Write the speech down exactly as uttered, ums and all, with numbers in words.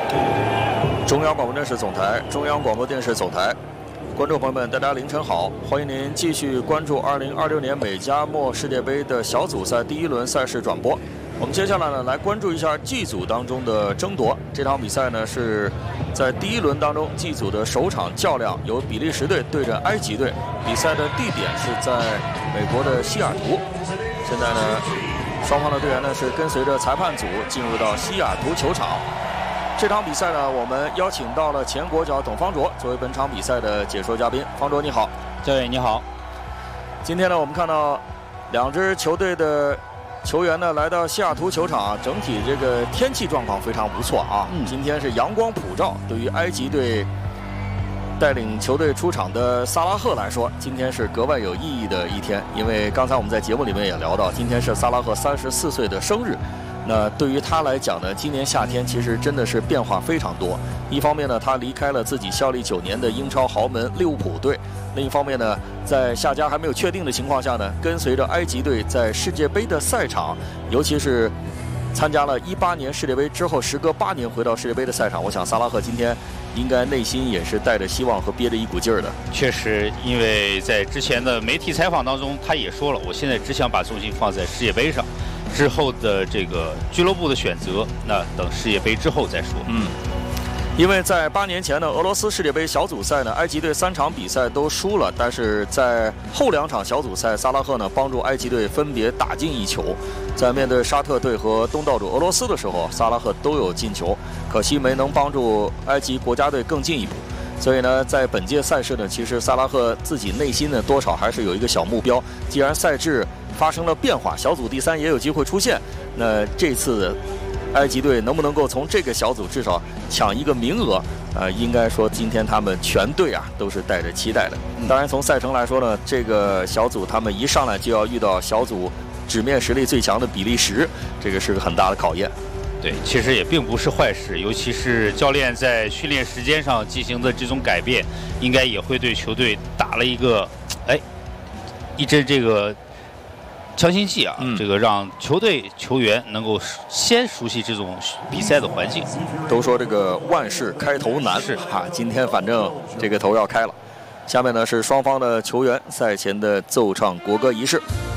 中央广播电视总台、中央广播电视总台，观众朋友们，大家凌晨好！欢迎您继续关注二零二六年美加墨世界杯的小组赛第一轮赛事转播。我们接下来呢，来关注一下 G 组当中的争夺。这场比赛呢是在第一轮当中 G 组的首场较量，由比利时队对阵埃及队。比赛的地点是在美国的西雅图。现在呢，双方的队员呢是跟随着裁判组进入到西雅图球场。这场比赛呢，我们邀请到了前国脚董方卓作为本场比赛的解说嘉宾。方卓你好。 教练你好。 今天呢，我们看到两支球队的球员呢来到西雅图球场，整体这个天气状况非常不错啊。嗯、今天是阳光普照，对于埃及队带领球队出场的萨拉赫来说，今天是格外有意义的一天，因为刚才我们在节目里面也聊到，今天是萨拉赫三十四岁的生日。那对于他来讲呢，今年夏天其实真的是变化非常多。一方面呢，他离开了自己效力九年的英超豪门利物浦队；另一方面呢，在下家还没有确定的情况下呢，跟随着埃及队在世界杯的赛场，尤其是参加了一八年世界杯之后，时隔八年回到世界杯的赛场，我想萨拉赫今天应该内心也是带着希望和憋着一股劲儿的。 确实，因为在之前的媒体采访当中，他也说了，我现在只想把重心放在世界杯上。之后的这个俱乐部的选择，那等世界杯之后再说。 嗯，因为在八年前的俄罗斯世界杯小组赛呢，埃及队三场比赛都输了，但是在后两场小组赛，萨拉赫呢帮助埃及队分别打进一球。在面对沙特队和东道主俄罗斯的时候，萨拉赫都有进球，可惜没能帮助埃及国家队更进一步。所以呢，在本届赛事呢，其实萨拉赫自己内心呢多少还是有一个小目标。既然赛制发生了变化，小组第三也有机会出现，那这次埃及队能不能够从这个小组至少抢一个名额？呃，应该说今天他们全队啊都是带着期待的。当然，从赛程来说呢，这个小组他们一上来就要遇到小组纸面实力最强的比利时，这个是个很大的考验。 对，其实也并不是坏事，尤其是教练在训练时间上进行的这种改变，应该也会对球队打了一个，哎，一针这个强心剂啊，嗯、这个让球队球员能够先熟悉这种比赛的环境。 都说这个万事开头难，是哈、啊，今天反正这个头要开了。下面呢是双方的球员赛前的奏唱国歌仪式。